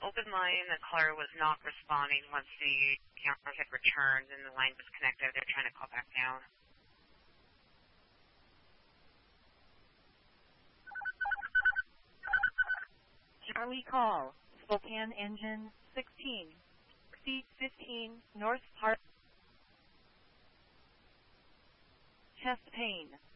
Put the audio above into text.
open line. The caller was not responding once the camera had returned and the line was connected. They're trying to call back down. Charlie call, Spokane engine 16, seat 15, North Park. Chest pain.